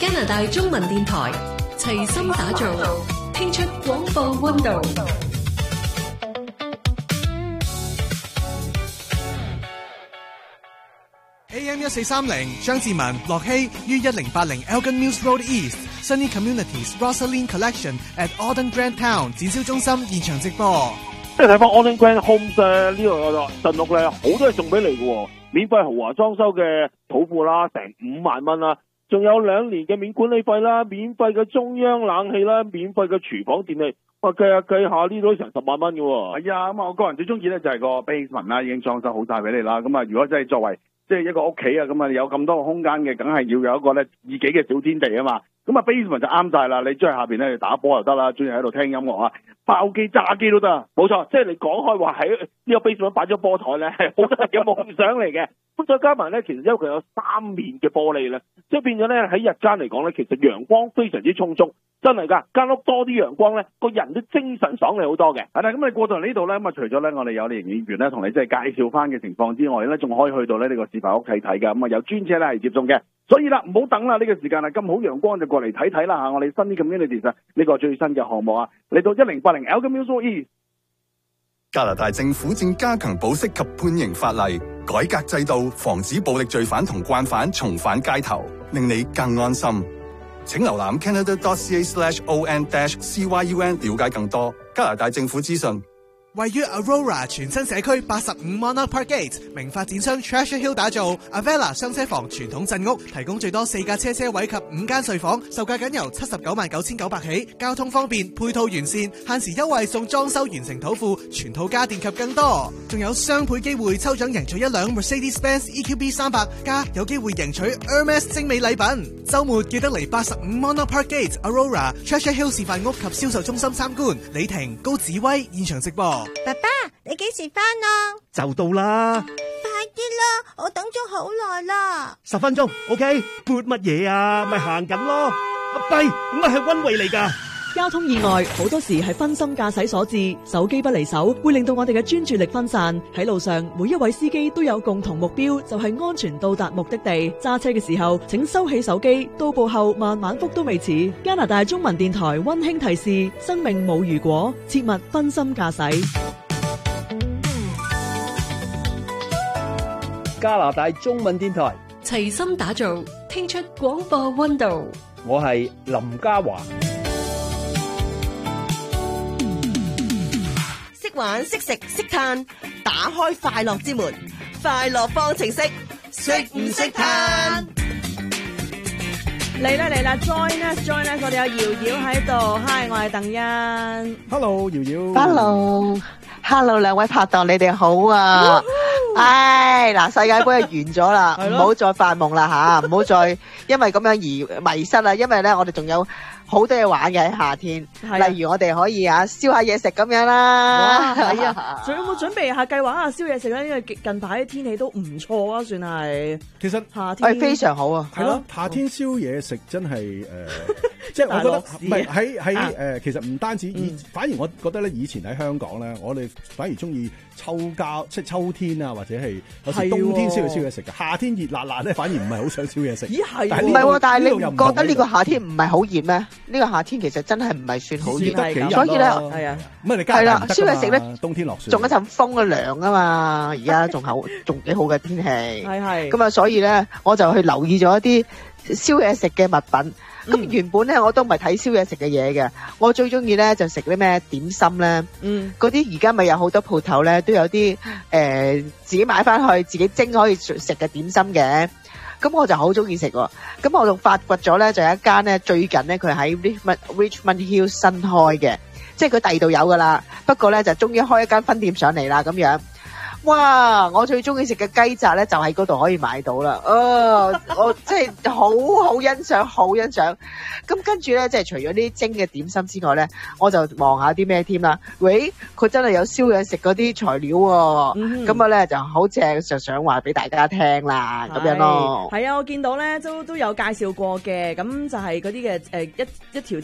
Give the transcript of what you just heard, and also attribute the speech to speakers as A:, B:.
A: 加拿大中文電台齊心打造，聽出廣播溫度。
B: AM 1430張志文、樂希於1080 Elgin Mills Road East Sunny Communities Rosaline Collection at Auden Grand Town 展銷中心現場直播。
C: 即係睇翻 Auden Grand Homes 呢個鎮屋咧，好多嘢送俾你嘅，免費豪華裝修嘅土庫啦，成5萬蚊啦，仲有2年嘅免管理費啦，免費嘅中央冷氣啦，免費嘅廚房電器。哇，計下呢都成10萬蚊嘅喎。
D: 係啊，咁我個人最中意咧就係個 basement 啦，已經裝修好晒俾你啦。咁啊，如果真係作為即係一個屋企啊，咁啊有咁多個空間嘅，梗係要有一個咧自己嘅小天地啊嘛。咁啊 basement 就啱晒啦，你將下邊咧打波又得啦，中意喺度聽音樂啊，爆機炸機都得。冇錯，即係你講開話喺呢個 basement 擺咗波台咧，係好多人嘅夢想嚟嘅。咁再加埋咧，其實因為佢有3面嘅玻璃咧，即係變咗咧喺日間嚟講咧，其實陽光非常之充足。真係㗎，間屋多啲陽光咧，個人都精神爽利好多嘅。 係啦，咁你過到嚟呢度咧，咁啊除咗咧我哋有營業員咧同你即係介紹翻嘅情況之外咧，仲可以去到咧呢個示範屋睇睇㗎。咁啊有專車咧係接送嘅，所以啦唔好等啦，呢個時間啊咁好陽光就過嚟睇睇啦嚇。我哋新啲 community 啊呢個最新嘅項目啊，嚟到1080 Elgin Mills Road East。
E: 加拿大政府正加強保釋及判刑法例，改革制度，防止暴力罪犯同慣犯重返街頭，令你更安心。請瀏覽 canada.ca/on-cyun 了解更多加拿大政府資訊。
B: 位於 Aurora 全新社區85 Monarch Park Gate，名發展商 Treasure Hill 打造 Avella 雙車房傳統鎮屋，提供最多4架車位及5間睡房，售價僅由799900起，交通方便，配套完善，限時優惠送裝修完成土庫，全套家電及更多，仲有雙倍機會抽獎贏取1輛 Mercedes-Benz EQB 300，加有機會贏取 Hermes 精美禮品。週末記得嚟85 Monarch Park Gate Aurora Treasure Hill 示範屋及銷售中心參觀。李婷、高子威現場直播。
F: 爸爸，你幾時返啊？
G: 就到啦，
F: 快啲啦，我等咗好耐啦。
G: 10分鐘 ，OK？ 撥乜嘢啊？咪行緊咯。阿弟，我係溫慧嚟㗎。
H: 交通意外好多時係分心駕駛所致，手機不離手會令到我哋嘅專注力分散。喺路上，每一位司機都有共同目標，就係安全到達目的地。揸車嘅時候，請收起手機，到步後慢慢覆都未遲。加拿大中文電台溫馨提示：生命冇如果，切勿分心駕駛。
G: 加拿大中文電台
A: 齊心打造，聽出廣播溫度。
G: 我係林嘉華。
F: 識玩識食識嘆，打開快樂之門，快樂方程式，識唔識嘆？
I: 嚟啦 ，join us， 我哋有瑤瑤喺度 ，hi， 我係鄧欣
D: ，hello， 瑤瑤
J: ，hello， 兩位拍檔，你哋好啊！唉，嗱，世界盃完咗啦，唔好再發夢啦吓，唔好再因為咁樣而迷失啦，因為咧我哋仲有好多嘢玩嘅喺夏天，例如我哋可以燒下嘢食咁樣啦。
I: 係啊，仲有冇準備下計劃下燒嘢食咧？因為近排啲天氣都唔錯啊，算係。
K: 其實
I: 夏天
J: 非常好啊。
K: 係咯，夏天燒嘢食真係即係我覺得唔係喺其實唔單止反而我覺得咧，以前喺香港咧，我哋反而中意即係秋天啊，或者係有時冬天先去燒嘢食嘅。夏天熱辣辣咧，反而唔係好想燒嘢食。
I: 咦係？
J: 唔係喎，但係你唔覺得呢個夏天唔係好熱咩？呢個夏天其實真係唔係算好熱，所以咧
I: 係啊，
J: 係啦，燒嘢食咧，
K: 冬天落雪，
J: 仲一陣風嘅涼啊嘛，而家仲幾好嘅天氣，
I: 係
J: 咁啊，所以咧我就去留意咗一啲燒嘢食嘅物品。咁原本咧我都唔係睇燒嘢食嘅嘢嘅，我最中意咧就食啲咩點心咧，嗰啲而家咪有好多鋪頭咧都有啲自己買翻去自己蒸可以食嘅點心嘅。咁我就好中意食喎，咁我仲發掘咗咧，就有一間咧最近咧佢喺 Richmond Hill 新開嘅，即係佢第二度有噶啦，不過咧就終於開一間分店上嚟啦咁樣。哇！我最中意食嘅雞扎咧就喺嗰度可以買到啦，我即係好欣賞，好欣賞。咁跟住咧，即係除咗啲蒸嘅點心之外咧，我就望下啲咩添啦。喂，佢真係有燒嘢食嗰啲材料喎，咁啊咧就好正，就想話俾大家聽啦，咁樣咯。
I: 係啊，我見到咧都有介紹過嘅，咁就係嗰啲嘅一條